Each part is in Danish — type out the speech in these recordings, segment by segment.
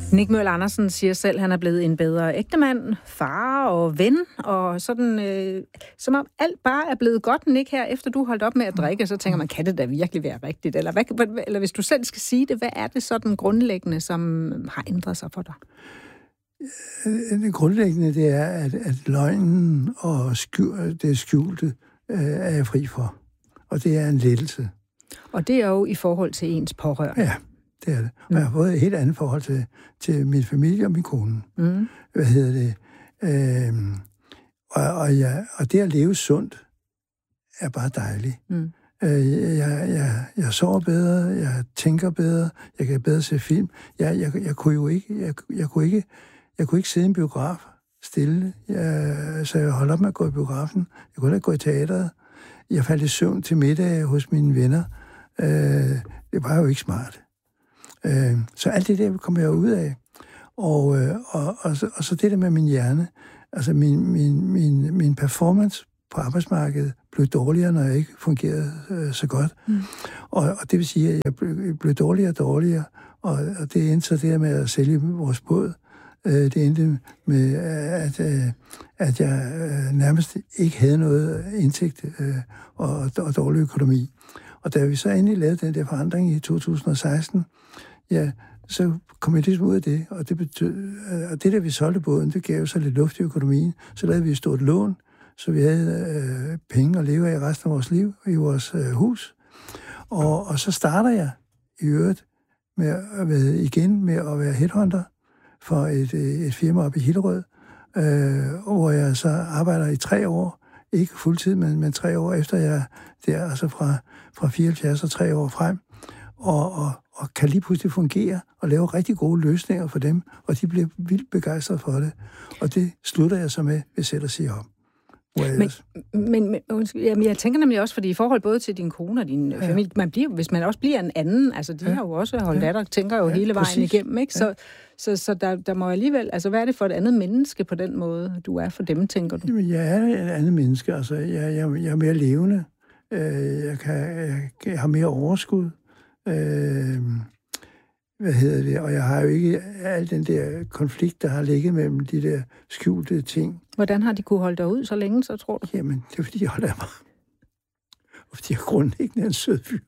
Nick Møller Andersen siger selv, at han er blevet en bedre ægtemand, far og ven, og sådan, som om alt bare er blevet godt, Nick, her efter du holdt op med at drikke, så tænker man, kan det da virkelig være rigtigt? Eller hvis du selv skal sige det, hvad er det sådan grundlæggende, som har ændret sig for dig? Det grundlæggende, det er, at løgnen og det skjulte er jeg fri for. Og det er en lettelse. Og det er jo i forhold til ens pårørende. Ja, det er det. Og jeg har fået et helt andet forhold til min familie og min kone. Og det at leve sundt er bare dejligt. Jeg sover bedre, jeg tænker bedre, jeg kan bedre se film. Jeg kunne ikke sidde i en biograf stille, så jeg holdt op med at gå i biografen. Jeg kunne ikke gå i teateret. Jeg faldt i søvn til middag hos mine venner. Det var jo ikke smart. Så alt det der kom jeg ud af. Og så det der med min hjerne. Altså min performance på arbejdsmarkedet blev dårligere, når jeg ikke fungerede så godt. Og det vil sige, at jeg blev dårligere og dårligere. Og det endte så det der med at sælge vores båd. Det endte med, at jeg nærmest ikke havde noget indtægt og dårlig økonomi. Og da vi så endelig lavede den der forandring i 2016, ja, så kom jeg ligesom ud af det. Og det betød, og det der vi solgte båden, det gav så lidt luft i økonomien. Så lavede vi et stort lån, så vi havde penge at leve af resten af vores liv i vores hus. Og så starter jeg i øvrigt med at være headhunter for et firma op i Hillerød, hvor jeg så arbejder i 3 år. Ikke fuldtid, men 3 år efter jeg der, altså fra 74 og 3 år frem. Og kan lige pludselig fungere og lave rigtig gode løsninger for dem, og de bliver vildt begejstrede for det. Og det slutter jeg så med, hvis jeg siger op. Men jeg tænker nemlig også, fordi i forhold både til din kone og din familie, hvis man også bliver en anden, altså de har jo også holdt af dig, tænker jo hele vejen igennem, ikke? Så der må alligevel, altså hvad er det for et andet menneske på den måde, du er for dem, tænker du? Jamen, jeg er et andet menneske, altså jeg er mere levende, jeg har mere overskud, og jeg har jo ikke al den der konflikt, der har ligget mellem de der skjulte ting. Hvordan har de kunne holde dig ud så længe, så tror du? Jamen, det er fordi, jeg holder af mig. Og fordi jeg grundlæggende er en sød fyr.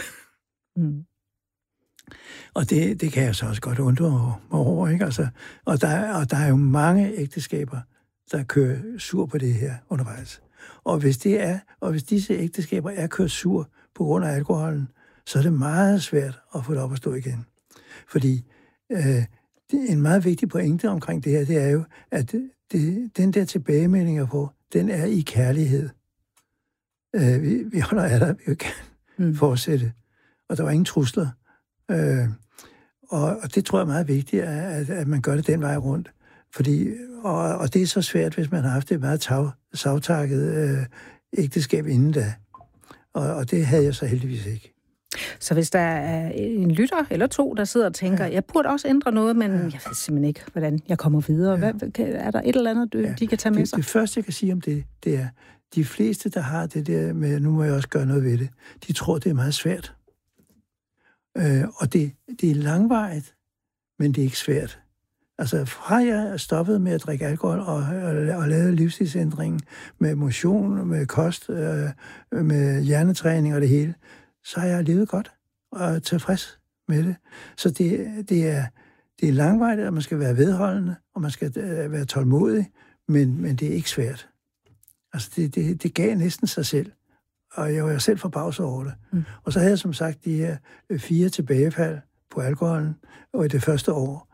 Og det kan jeg så også godt undre mig over, ikke? Altså, og der er jo mange ægteskaber, der kører sur på det her undervejs. Og hvis disse ægteskaber er kørt sur på grund af alkoholen, så er det meget svært at få det op at stå igen. Fordi en meget vigtig pointe omkring det her, det er jo, at den der tilbagemelding, jeg får, den er i kærlighed. Vi holder af dig, vi kan fortsætte. Og der var ingen trusler. Og det tror jeg er meget vigtigt, at man gør det den vej rundt. Fordi, og det er så svært, hvis man har haft et meget savtakket ægteskab inden da. Og det havde jeg så heldigvis ikke. Så hvis der er en lytter eller 2, der sidder og tænker, jeg burde også ændre noget, men jeg ved simpelthen ikke, hvordan jeg kommer videre. Er der et eller andet, de kan tage med sig? Det første, jeg kan sige om det er, de fleste, der har det der med, nu må jeg også gøre noget ved det, de tror, det er meget svært. Og det er langvarigt, men det er ikke svært. Altså fra jeg stoppede med at drikke alkohol og lavede livsstilsændringen med motion, med kost, med hjernetræning og det hele, så har jeg levet godt og tilfreds med det. Så det er langvarigt, og man skal være vedholdende, og man skal være tålmodig, men det er ikke svært. Altså det gav næsten sig selv, og jeg var selv forbavset over det. Og så havde jeg som sagt de her 4 tilbagefald på alkoholen og i det første år.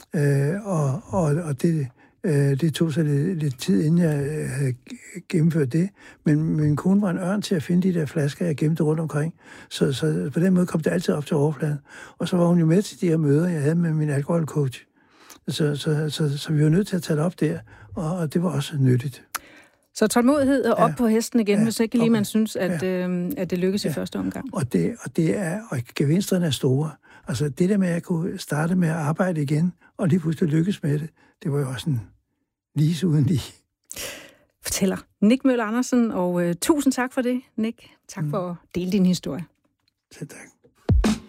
Og det tog så lidt tid, inden jeg havde gennemført det. Men min kone var en ørn til at finde de der flasker, jeg gemte rundt omkring. Så på den måde kom det altid op til overfladen. Og så var hun jo med til de her møder, jeg havde med min alkoholcoach. Så vi var nødt til at tage det op der, og det var også nyttigt. Så tålmodighed og op på hesten igen, hvis ikke lige man synes, at det lykkes i første omgang. Og gevinsterne er store. Altså det der med, at jeg kunne starte med at arbejde igen, og lige pludselig lykkes med det, det var jo også en lige uden lige. Fortæller Nick Møller Andersen, og tusind tak for det, Nick. Tak for at dele din historie. Selv tak.